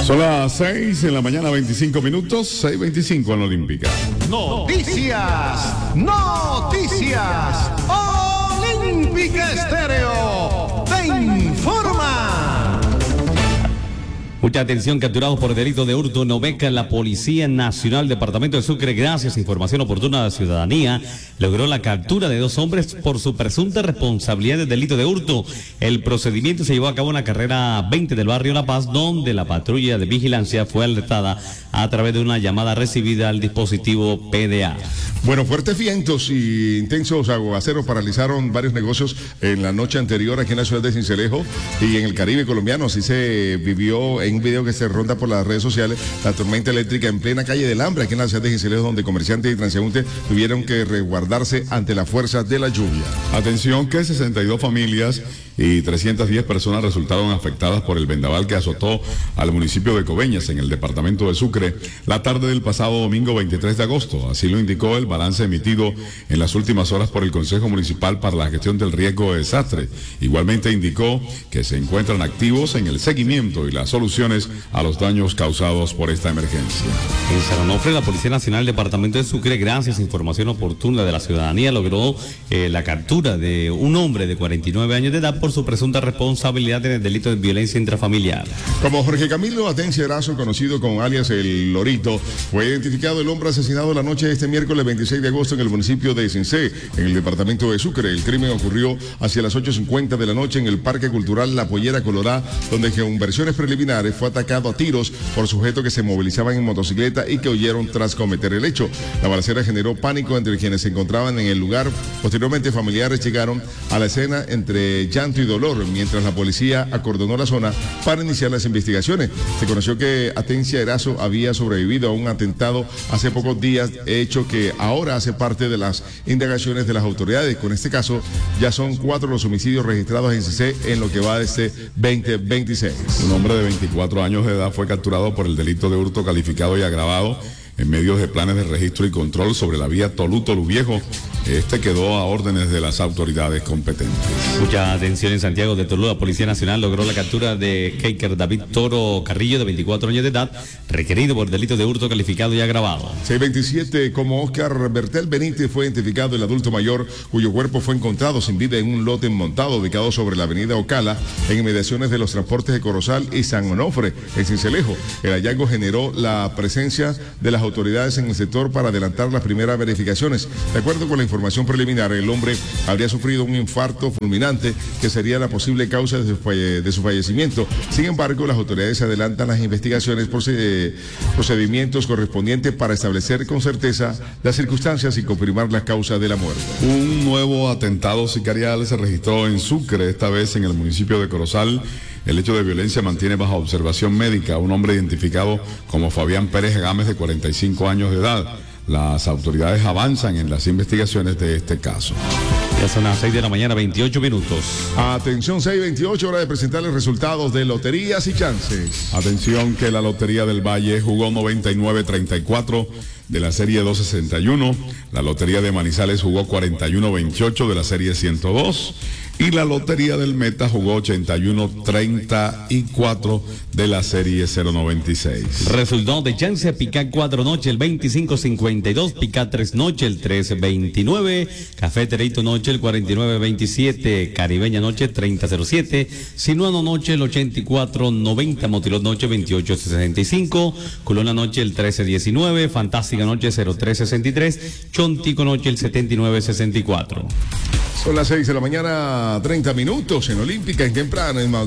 Son las 6 en la mañana, 25 minutos, 6:25 en la Olímpica. Noticias, noticias. Olímpica Estéreo te informa. Mucha atención, capturados por delito de hurto no beca. La Policía Nacional Departamento de Sucre, gracias a información oportuna de la ciudadanía, logró la captura de 2 hombres por su presunta responsabilidad de delito de hurto. El procedimiento se llevó a cabo en la carrera 20 del barrio La Paz, donde la patrulla de vigilancia fue alertada a través de una llamada recibida al dispositivo PDA. Bueno, fuertes vientos y intensos aguaceros paralizaron varios negocios en la noche anterior aquí en la ciudad de Sincelejo y en el Caribe colombiano. Así se vivió en un video que se ronda por las redes sociales la tormenta eléctrica en plena calle del Hambre aquí en la ciudad de Sincelejo, donde comerciantes y transeúntes tuvieron que resguardarse ante la fuerza de la lluvia. Atención que 62 familias y 310 personas resultaron afectadas por el vendaval que azotó al municipio de Coveñas en el departamento de Sucre la tarde del pasado domingo 23 de agosto. Así lo indicó el balance emitido en las últimas horas por el Consejo Municipal para la Gestión del Riesgo de Desastre. Igualmente indicó que se encuentran activos en el seguimiento y las soluciones a los daños causados por esta emergencia. En San Onofre, la Policía Nacional del Departamento de Sucre, gracias a información oportuna de la ciudadanía, logró la captura de un hombre de 49 años de edad por su presunta responsabilidad en el delito de violencia intrafamiliar. Como Jorge Camilo Atencia Erazo, conocido como alias El Lorito, fue identificado el hombre asesinado la noche de este miércoles 26 de agosto en el municipio de Cincé, en el departamento de Sucre. El crimen ocurrió hacia las 8:50 de la noche en el Parque Cultural La Pollera Colorá, donde según versiones preliminares fue atacado a tiros por sujetos que se movilizaban en motocicleta y que huyeron tras cometer el hecho. La balacera generó pánico entre quienes se encontraban en el lugar. Posteriormente, familiares llegaron a la escena entre llanto y dolor, mientras la policía acordonó la zona para iniciar las investigaciones. Se conoció que Atencia Erazo había sobrevivido a un atentado hace pocos días, hecho que ahora hace parte de las indagaciones de las autoridades. Con este caso, ya son 4 los homicidios registrados en CC en lo que va de este 2026. Un hombre de 24 años de edad fue capturado por el delito de hurto calificado y agravado en medio de planes de registro y control sobre la vía Tolú Viejo. Este quedó a órdenes de las autoridades competentes. Mucha atención en Santiago de Tolú. La Policía Nacional logró la captura de Keiker David Toro Carrillo, de 24 años de edad, requerido por delito de hurto calificado y agravado. 627, como Oscar Bertel Benítez, fue identificado el adulto mayor cuyo cuerpo fue encontrado sin vida en un lote montado ubicado sobre la avenida Ocala, en inmediaciones de los transportes de Corozal y San Onofre, en Sincelejo. El hallazgo generó la presencia de las autoridades en el sector para adelantar las primeras verificaciones. De acuerdo con la información preliminar, el hombre habría sufrido un infarto fulminante que sería la posible causa de su fallecimiento. Sin embargo, las autoridades adelantan las investigaciones, procedimientos correspondientes para establecer con certeza las circunstancias y confirmar la causa de la muerte. Un nuevo atentado sicarial se registró en Sucre, esta vez en el municipio de Corozal. El hecho de violencia mantiene bajo observación médica un hombre identificado como Fabián Pérez Gámez, de 45 años de edad. Las autoridades avanzan en las investigaciones de este caso. Ya son las 6 de la mañana, 28 minutos. Atención, 6:28, hora de presentarles resultados de loterías y chances. Atención que la Lotería del Valle jugó 99-34 de la serie 261. La Lotería de Manizales jugó 41-28 de la serie 102. Y la Lotería del Meta jugó 81-34 de la serie 096. Resultado de chance: Pica 4 noche el 25-52, Pica 3 noche el 13-29, Cafeterito noche el 49-27, Caribeña noche 30-07, Sinuano noche el 84-90, Motilot noche 28-65, Culona noche el 13-19, Fantástica noche 03-63, Chontico noche el 79-64. Son las 6 de la mañana, 30 minutos en Olímpica, en temprano, en